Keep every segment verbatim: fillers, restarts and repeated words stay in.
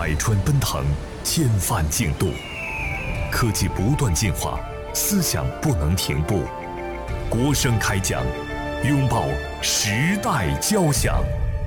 百川奔腾，千帆竞渡，科技不断进化，思想不能停步。国声开讲，拥抱时代交响。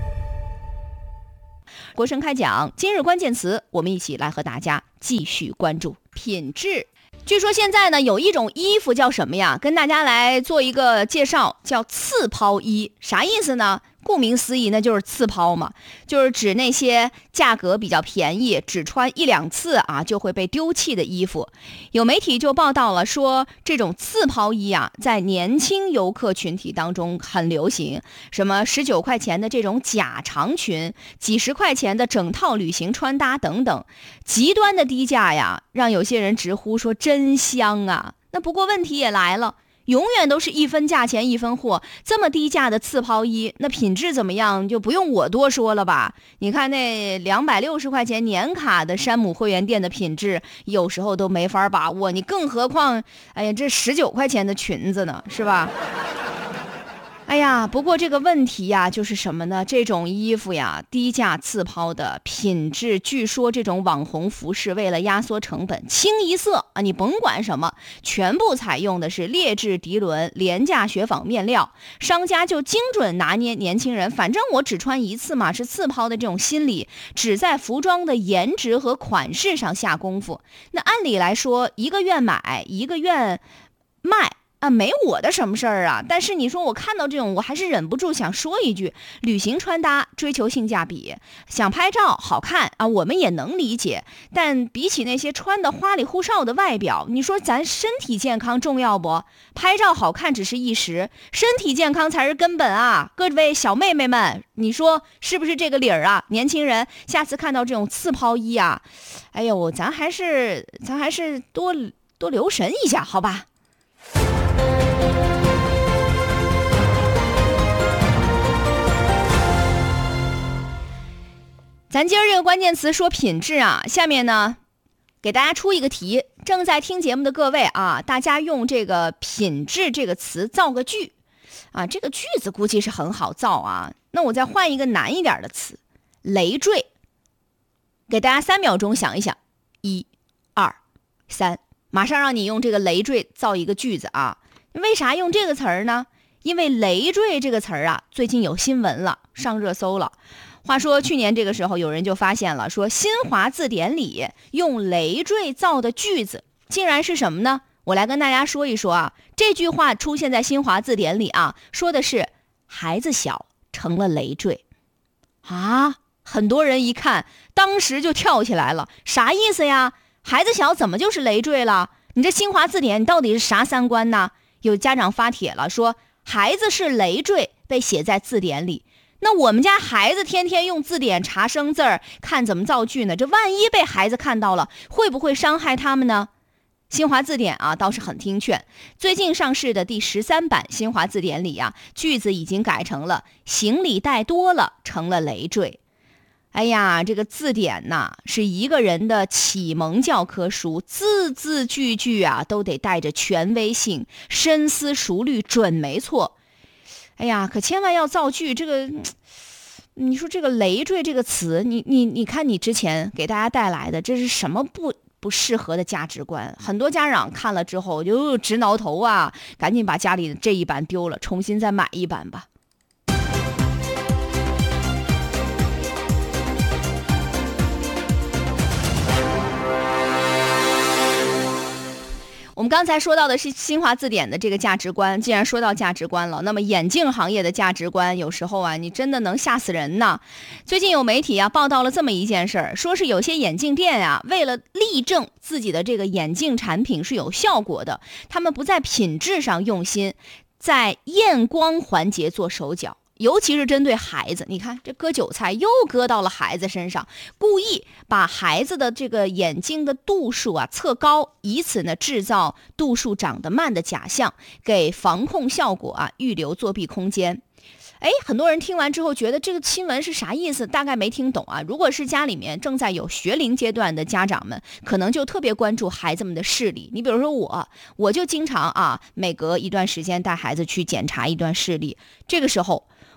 国声开讲，今日关键词，我们一起来和大家继续关注品质。据说现在呢，有一种衣服叫什么呀？跟大家来做一个介绍，叫刺抛衣。啥意思呢？顾名思义，那就是刺抛嘛，就是指那些价格比较便宜，只穿一两次啊就会被丢弃的衣服。有媒体就报道了说，这种刺抛衣啊，在年轻游客群体当中很流行。什么十九块钱的这种假长裙，几十块钱的整套旅行穿搭等等，极端的低价呀，让有些人直呼说真香啊。那不过问题也来了。永远都是一分价钱一分货，这么低价的刺抛衣，那品质怎么样就不用我多说了吧。你看那两百六十块钱年卡的山姆会员店的品质，有时候都没法把握，你更何况，哎呀，这十九块钱的裙子呢，是吧？哎呀，不过这个问题呀，就是什么呢？这种衣服呀，低价刺抛的品质，据说这种网红服饰为了压缩成本，清一色啊，你甭管什么，全部采用的是劣质涤纶、廉价雪纺面料，商家就精准拿捏年轻人，反正我只穿一次嘛，是刺抛的这种心理，只在服装的颜值和款式上下功夫。那按理来说，一个愿买，一个愿卖。啊，没我的什么事儿啊！但是你说我看到这种，我还是忍不住想说一句：旅行穿搭追求性价比，想拍照好看啊，我们也能理解。但比起那些穿的花里胡哨的外表，你说咱身体健康重要不？拍照好看只是一时，身体健康才是根本啊！各位小妹妹们，你说是不是这个理儿啊？年轻人，下次看到这种刺抛衣啊，哎呦，咱还是咱还是多多留神一下，好吧？咱今儿这个关键词说品质啊，下面呢给大家出一个题，正在听节目的各位啊，大家用这个品质这个词造个句啊，这个句子估计是很好造啊。那我再换一个难一点的词，累赘。给大家三秒钟想一想，一、二、三，马上让你用这个累赘造一个句子啊。为啥用这个词儿呢？因为累赘这个词儿啊，最近有新闻了，上热搜了。话说去年这个时候，有人就发现了，说新华字典里用累赘造的句子竟然是什么呢？我来跟大家说一说啊。这句话出现在新华字典里啊，说的是孩子小成了累赘啊。很多人一看，当时就跳起来了，啥意思呀？孩子小怎么就是累赘了？你这新华字典你到底是啥三观呢？有家长发帖了，说孩子是累赘被写在字典里。那我们家孩子天天用字典查生字儿，看怎么造句呢？这万一被孩子看到了，会不会伤害他们呢？新华字典啊倒是很听劝，最近上市的第十三版新华字典里啊，句子已经改成了行李带多了成了累赘。哎呀，这个字典呐，是一个人的启蒙教科书，字字句句啊都得带着权威性，深思熟虑准没错。哎呀，可千万要造句，这个你说这个累赘这个词，你你你看你之前给大家带来的这是什么不不适合的价值观？很多家长看了之后就直挠头啊，赶紧把家里的这一版丢了，重新再买一版吧。我们刚才说到的是新华字典的这个价值观，既然说到价值观了，那么眼镜行业的价值观有时候啊，你真的能吓死人呢。最近有媒体啊报道了这么一件事儿，说是有些眼镜店啊，为了力证自己的这个眼镜产品是有效果的，他们不在品质上用心，在验光环节做手脚。尤其是针对孩子，你看这割韭菜又割到了孩子身上，故意把孩子的这个眼睛的度数啊测高，以此呢制造度数长得慢的假象，给防控效果啊预留作弊空间。哎，很多人听完之后觉得这个新闻是啥意思，大概没听懂啊。如果是家里面正在有学龄阶段的家长们，可能就特别关注孩子们的视力。你比如说我，我就经常啊每隔一段时间带孩子去检查一段视力，这个时候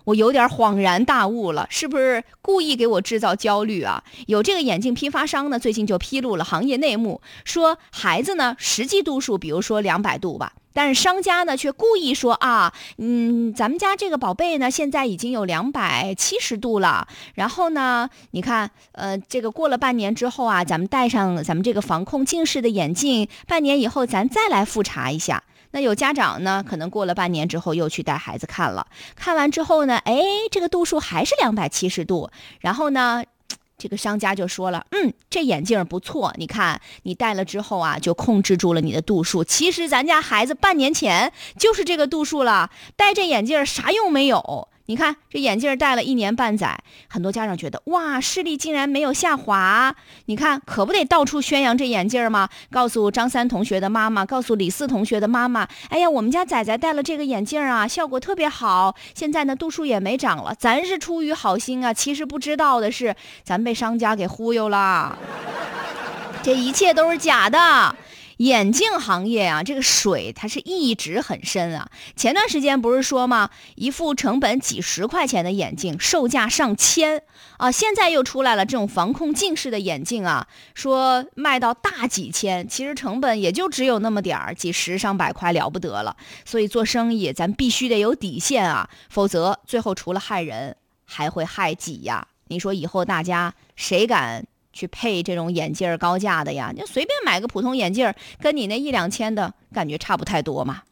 我有点恍然大悟了，是不是故意给我制造焦虑啊？有这个眼镜批发商呢，最近就披露了行业内幕，说孩子呢实际度数，比如说两百度吧，但是商家呢却故意说啊，嗯，咱们家这个宝贝呢现在已经有两百七十度了，然后呢，你看，呃，这个过了半年之后啊，咱们戴上咱们这个防控近视的眼镜，半年以后咱再来复查一下。那有家长呢，可能过了半年之后又去带孩子看了，看完之后呢，哎，这个度数还是两百七十度，然后呢，这个商家就说了，嗯，这眼镜不错，你看你戴了之后啊，就控制住了你的度数。其实咱家孩子半年前就是这个度数了，戴这眼镜啥用没有。你看这眼镜戴了一年半载，很多家长觉得哇，视力竟然没有下滑，你看可不得到处宣扬这眼镜吗？告诉张三同学的妈妈，告诉李四同学的妈妈，哎呀，我们家仔仔戴了这个眼镜啊，效果特别好，现在呢度数也没长了。咱是出于好心啊，其实不知道的是咱被商家给忽悠了，这一切都是假的。眼镜行业啊，这个水它是一直很深啊。前段时间不是说吗，一副成本几十块钱的眼镜售价上千啊，现在又出来了这种防控近视的眼镜啊，说卖到大几千，其实成本也就只有那么点儿，几十上百块了不得了。所以做生意咱必须得有底线啊，否则最后除了害人还会害己呀。你说以后大家谁敢去配这种眼镜高价的呀？就随便买个普通眼镜，跟你那一两千的感觉差不太多嘛。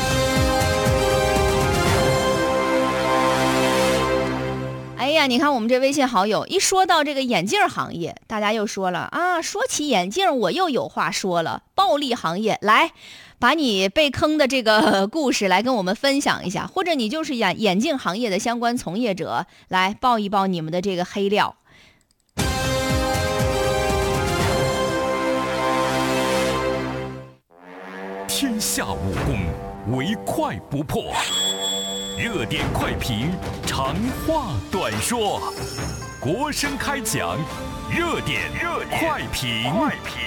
哎呀，你看我们这微信好友一说到这个眼镜行业，大家又说了啊，说起眼镜我又有话说了，暴利行业，来把你被坑的这个故事来跟我们分享一下，或者你就是眼眼镜行业的相关从业者，来爆一爆你们的这个黑料。 天下武功，唯快不破。热点快评，长话短说。国声开讲，热点热点快评。快评。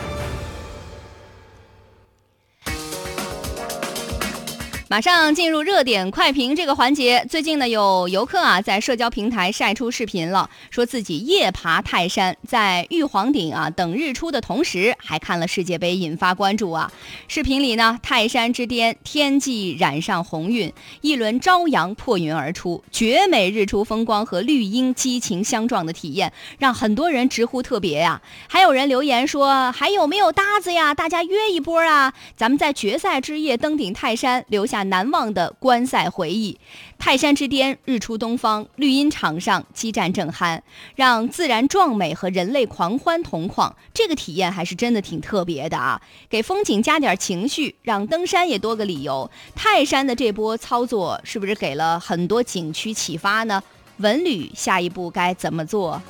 马上进入热点快评这个环节。最近呢，有游客啊在社交平台晒出视频了，说自己夜爬泰山，在玉皇顶啊等日出的同时，还看了世界杯，引发关注啊。视频里呢，泰山之巅天际染上红晕，一轮朝阳破云而出，绝美日出风光和绿荫激情相撞的体验，让很多人直呼特别呀、啊。还有人留言说，还有没有搭子呀？大家约一波啊！咱们在决赛之夜登顶泰山，留下难忘的观赛回忆。泰山之巅日出东方，绿茵场上激战正酣，让自然壮美和人类狂欢同框，这个体验还是真的挺特别的啊！给风景加点情绪，让登山也多个理由。泰山的这波操作是不是给了很多景区启发呢？文旅下一步该怎么做？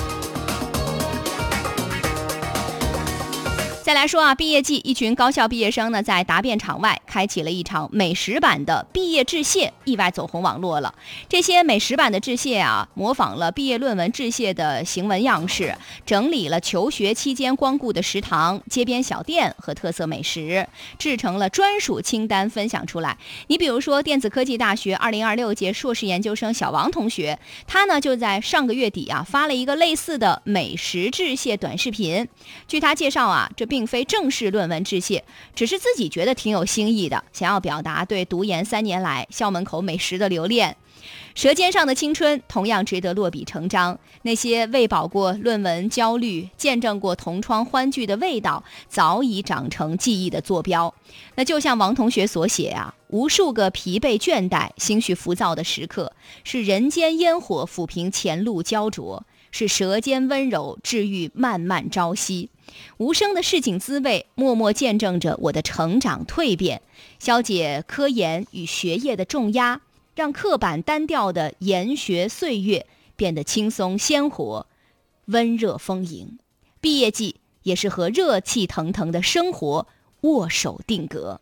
再来说啊，毕业季，一群高校毕业生呢，在答辩场外开启了一场美食版的毕业致谢，意外走红网络了。这些美食版的致谢啊，模仿了毕业论文致谢的行文样式，整理了求学期间光顾的食堂、街边小店和特色美食，制成了专属清单分享出来。你比如说，电子科技大学二零二六届硕士研究生小王同学，他呢就在上个月底啊发了一个类似的美食致谢短视频。据他介绍啊，这并非正式论文致谢，只是自己觉得挺有新意的，想要表达对读研三年来校门口美食的留恋。舌尖上的青春同样值得落笔成章，那些喂饱过论文焦虑、见证过同窗欢聚的味道，早已长成记忆的坐标。那就像王同学所写啊，无数个疲惫倦怠、心绪浮躁的时刻，是人间烟火抚平前路焦灼，是舌尖温柔治愈漫漫朝夕。无声的市井滋味，默默见证着我的成长蜕变，消解科研与学业的重压，让刻板单调的研学岁月变得轻松鲜活、温热丰盈。毕业季也是和热气腾腾的生活握手定格。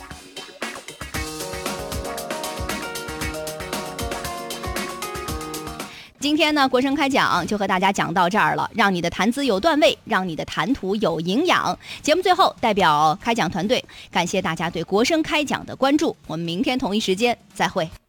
今天呢，国声开讲就和大家讲到这儿了，让你的谈资有段位，让你的谈吐有营养。节目最后，代表开讲团队感谢大家对国声开讲的关注，我们明天同一时间再会。